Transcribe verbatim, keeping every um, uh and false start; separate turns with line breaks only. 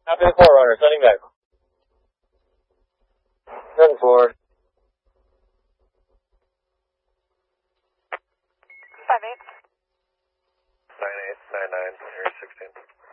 Copy the Forerunner, sending back. Seven four.
Five eight.
Nine eight nine nine. Area sixteen.